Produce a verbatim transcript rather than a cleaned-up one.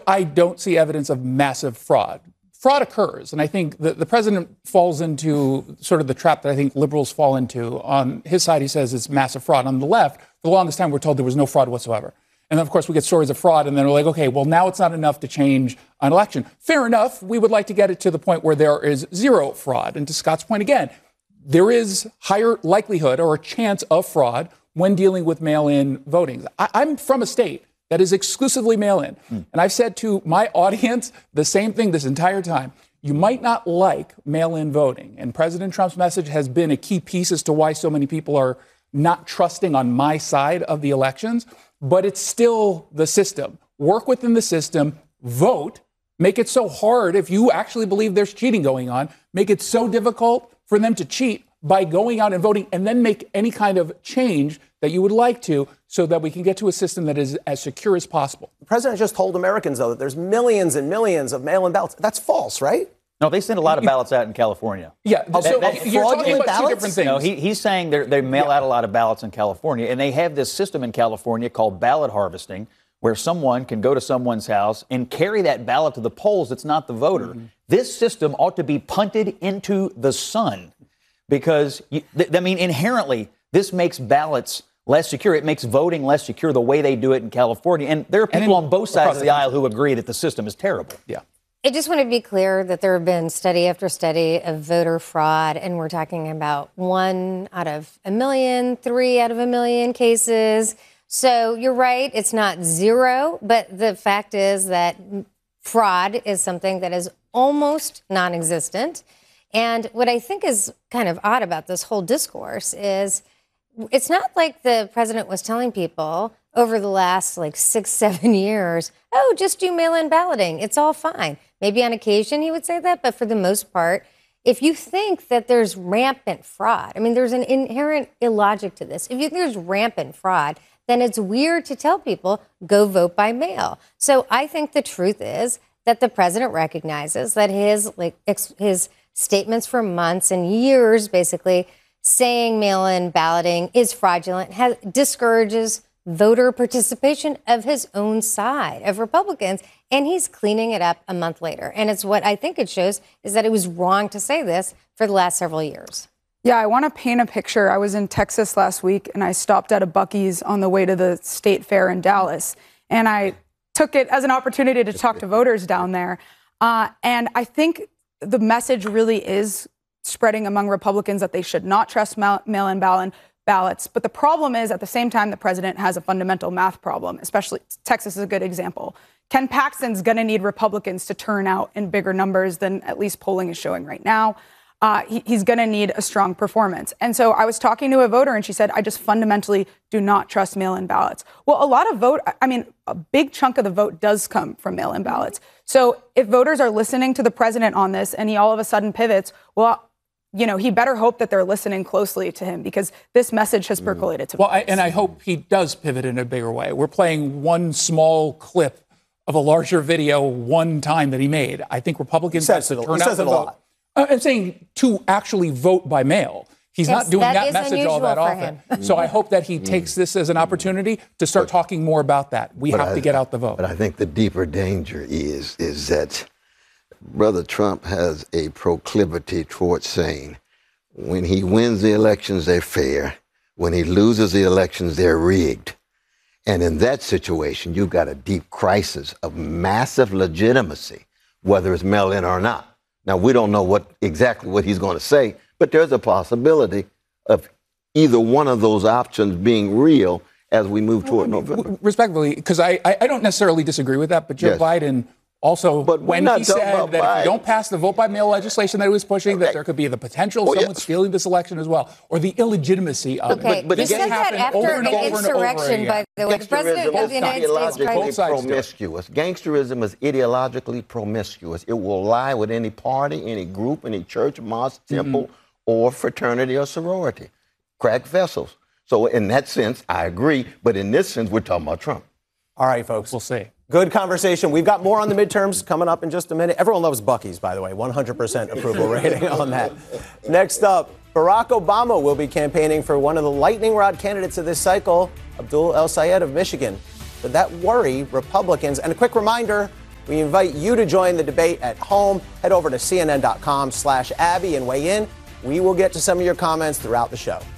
I don't see evidence of massive fraud. Fraud occurs, and I think the, the president falls into sort of the trap that I think liberals fall into. On his side, he says it's massive fraud. On the left, for the longest time, we're told there was no fraud whatsoever. And then, of course, we get stories of fraud, and then we're like, okay, well, now it's not enough to change an election. Fair enough. We would like to get it to the point where there is zero fraud. And to Scott's point again, there is higher likelihood or a chance of fraud when dealing with mail-in voting. I, I'm from a state that is exclusively mail-in. Mm. And I've said to my audience the same thing this entire time. You might not like mail-in voting. And President Trump's message has been a key piece as to why so many people are not trusting on my side of the elections. But it's still the system. Work within the system, vote, make it so hard if you actually believe there's cheating going on, make it so difficult for them to cheat by going out and voting, and then make any kind of change that you would like to so that we can get to a system that is as secure as possible. The president just told Americans, though, that there's millions and millions of mail-in ballots. That's false, right? No, they send a lot of ballots out in California. Yeah, oh, so that, that, you're talking about ballots? two different things. No, he, he's saying they mail yeah. out a lot of ballots in California, and they have this system in California called ballot harvesting, where someone can go to someone's house and carry that ballot to the polls. It's not the voter. Mm-hmm. This system ought to be punted into the sun because, you, th- I mean, inherently, this makes ballots less secure. It makes voting less secure the way they do it in California. And there are people in, on both sides of the aisle who agree that the system is terrible. Yeah. I just want to be clear that there have been study after study of voter fraud, and we're talking about one out of a million, three out of a million cases. So you're right, it's not zero, but the fact is that fraud is something that is almost non-existent. And what I think is kind of odd about this whole discourse is it's not like the president was telling people over the last like six, seven years, oh, just do mail-in balloting. It's all fine. Maybe on occasion he would say that, but for the most part, if you think that there's rampant fraud, I mean, there's an inherent illogic to this. If you think there's rampant fraud, then it's weird to tell people, go vote by mail. So I think the truth is that the president recognizes that his like ex- his statements for months and years, basically, saying mail-in balloting is fraudulent, has, discourages voter participation of his own side, of Republicans, and he's cleaning it up a month later. And it's what I think it shows is that it was wrong to say this for the last several years. Yeah, I want to paint a picture. I was in Texas last week, and I stopped at a Buc-ee's on the way to the state fair in Dallas, and I took it as an opportunity to talk to voters down there. Uh, and I think the message really is spreading among Republicans that they should not trust mail- mail-in ballot ballots. But the problem is, at the same time, the president has a fundamental math problem, especially Texas is a good example. Ken Paxton's going to need Republicans to turn out in bigger numbers than at least polling is showing right now. Uh, he, he's going to need a strong performance. And so I was talking to a voter and she said, I just fundamentally do not trust mail-in ballots. Well, a lot of vote, I mean, a big chunk of the vote does come from mail-in ballots. So if voters are listening to the president on this and he all of a sudden pivots, well, you know, he better hope that they're listening closely to him because this message has percolated to Well, I, and I hope he does pivot in a bigger way. We're playing one small clip of a larger video one time that he made. I think Republicans have to turn out to vote. Uh, I'm saying to actually vote by mail. He's yes, not doing that, that message all that often. So I hope that he takes this as an opportunity to start but, talking more about that. We have I, to get out the vote. But I think the deeper danger is, is that Brother Trump has a proclivity towards saying when he wins the elections, they're fair. When he loses the elections, they're rigged. And in that situation, you've got a deep crisis of massive legitimacy, whether it's mail-in or not. Now, we don't know what exactly what he's going to say, but there's a possibility of either one of those options being real as we move toward well, I mean, November. Respectfully, because I, I don't necessarily disagree with that, but Joe yes. Biden also, but when he said that Biden. if you don't pass the vote by mail legislation that he was pushing, okay. that there could be the potential of oh, someone yeah. stealing this election as well, or the illegitimacy of okay. it. But, but he said that after an insurrection, by the way. The president of the United States is promiscuous. Gangsterism is ideologically promiscuous. It will lie with any party, any group, any church, mosque, temple, mm-hmm. or fraternity or sorority. Crack vessels. So in that sense, I agree. But in this sense, we're talking about Trump. All right, folks. We'll see. Good conversation. We've got more on the midterms coming up in just a minute. Everyone loves Buc-ee's, by the way. one hundred percent approval rating on that. Next up, Barack Obama will be campaigning for one of the lightning rod candidates of this cycle, Abdul El Sayed of Michigan. But that worry Republicans. And a quick reminder, We invite you to join the debate at home. Head over to C N N dot com slash Abby and weigh in. We will get to some of your comments throughout the show.